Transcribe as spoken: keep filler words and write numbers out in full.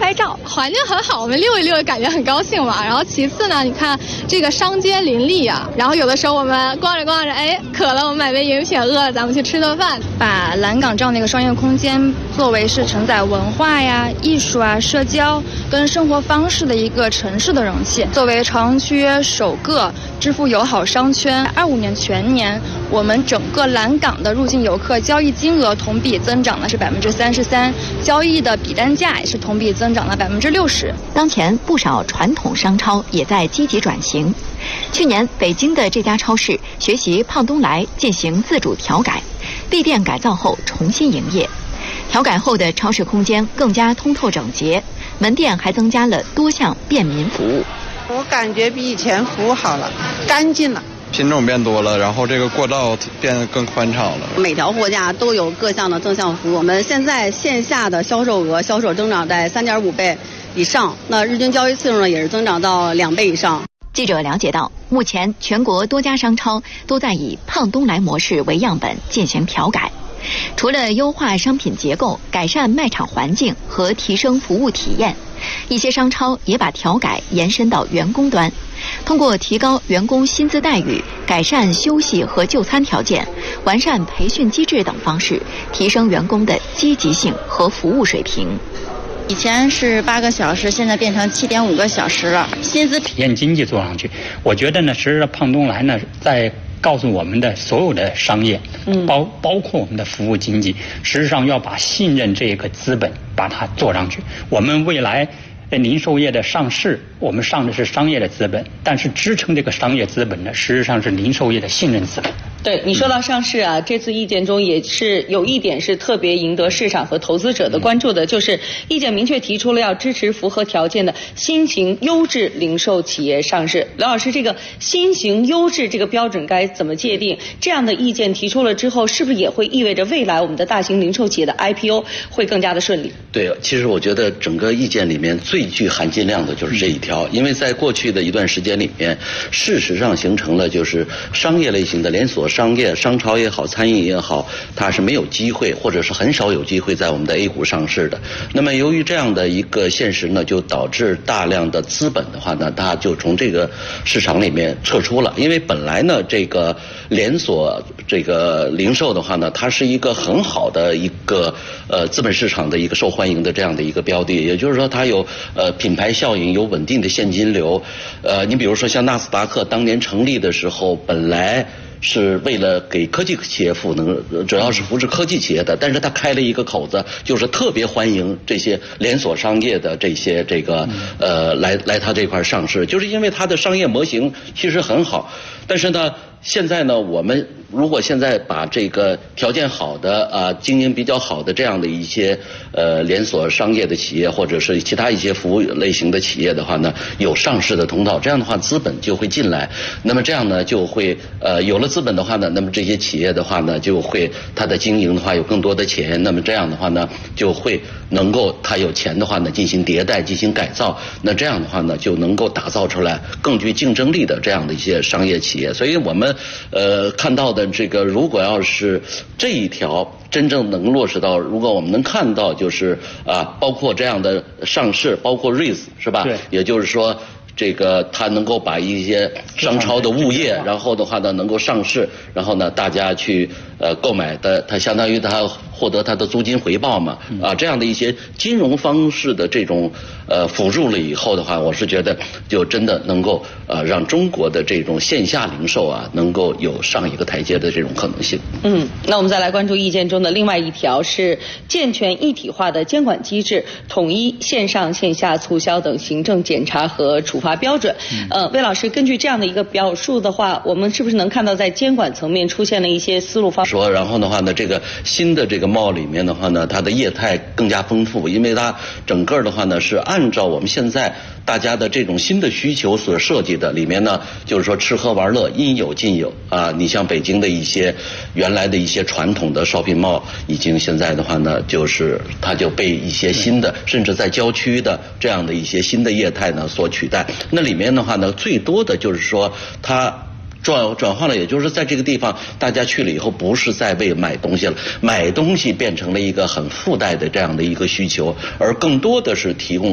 拍照。 环境很好，我们溜一溜感觉很高兴嘛。然后其次呢，你看这个商街林立啊，然后有的时候我们逛着逛着，哎，渴了，我们买杯饮品；饿了，咱们去吃顿饭。 把蓝港这样的一个商业空间作为是承载文化呀、艺术啊、社交跟生活方式的一个城市的容器。作为朝阳区首个支付友好商圈，二五年全年我们整个蓝港的入境游客交易金额同比增长的是百分之三十三，交易的笔单价也是同比增长了百分之六十。 当前不少传统商超也在积极转型。去年北京的这家超市学习胖东来进行自主调改，闭店改造后重新营业。调改后的超市空间更加通透整洁，门店还增加了多项便民服务。 我感觉比以前服务好了，干净了。 品种变多了，然后这个过道变得更宽敞了。 每条货架都有各项的正向服务。我们现在线下的销售额销售增长在三点五倍以上，那日均交易次数呢也是增长到两倍以上。 记者了解到，目前全国多家商超都在以胖东来模式为样本进行调改。除了优化商品结构、改善卖场环境和提升服务体验，一些商超也把调改延伸到员工端，通过提高员工薪资待遇、改善休息和就餐条件、完善培训机制等方式，提升员工的积极性和服务水平。 以前是八个小时，现在变成七点五个小时了，薪资体验经济做上去。我觉得呢，实际胖东来呢，在告诉我们的所有的商业，嗯，包包括我们的服务经济，实际上要把信任这个资本把它做上去。我们未来零售业的上市，我们上的是商业的资本，但是支撑这个商业资本呢，实际上是零售业的信任资本。 对，你说到上市啊，这次意见中也是有一点是特别赢得市场和投资者的关注的，就是意见明确提出了要支持符合条件的新型优质零售企业上市。刘老师，这个新型优质这个标准该怎么界定？这样的意见提出了之后，是不是也会意味着未来我们的大型零售企业的 I P O 会更加的顺利？ 对，其实我觉得整个意见里面最具含金量的就是这一条，因为在过去的一段时间里面，事实上形成了就是商业类型的连锁商业、商超也好，餐饮也好，它是没有机会或者是很少有机会在我们的 A 股上市的。那么由于这样的一个现实呢，就导致大量的资本的话呢，它就从这个市场里面撤出了。因为本来呢，这个连锁这个零售的话呢，它是一个很好的一个呃资本市场的一个受欢迎的这样的一个标的，也就是说它有呃品牌效应，有稳定的现金流。呃，你比如说像纳斯达克当年成立的时候，本来是为了给科技企业赋能，主要是扶持科技企业的，但是他开了一个口子，就是特别欢迎这些连锁商业的这些这个呃来来他这块上市，就是因为他的商业模型其实很好，但是呢，现在呢，我们如果现在把这个条件好的啊、呃、经营比较好的这样的一些呃连锁商业的企业，或者是其他一些服务类型的企业的话呢，有上市的通道，这样的话资本就会进来，那么这样呢就会呃有了资本的话呢，那么这些企业的话呢就会它的经营的话有更多的钱，那么这样的话呢就会能够它有钱的话呢进行迭代、进行改造，那这样的话呢就能够打造出来更具竞争力的这样的一些商业企业。所以我们呃看到的这个，如果要是这一条真正能落实到，如果我们能看到就是啊，包括这样的上市，包括 R E I S 是吧？对，也就是说。这个它能够把一些商超的物业，然后的话呢能够上市，然后呢大家去呃购买的，它相当于它获得它的租金回报嘛，啊这样的一些金融方式的这种呃辅助了以后的话，我是觉得就真的能够呃让中国的这种线下零售啊能够有上一个台阶的这种可能性。 嗯，那我们再来关注意见中的另外一条是健全一体化的监管机制，统一线上线下促销等行政检查和处罚标准。呃，魏老师，根据这样的一个表述的话，我们是不是能看到在监管层面出现了一些思路方说，然后的话呢，这个新的这个 mall 里面的话呢，它的业态更加丰富，因为它整个的话呢是按照我们现在大家的这种新的需求所设计的，里面呢就是说吃喝玩乐应有尽有啊。你像北京的一些原来的一些传统的 shopping mall， 已经现在的话呢，就是它就被一些新的，甚至在郊区的这样的一些新的业态呢所取代。那里面的话呢，最多的就是说它转转换了，也就是在这个地方大家去了以后，不是在为买东西了，买东西变成了一个很附带的这样的一个需求，而更多的是提供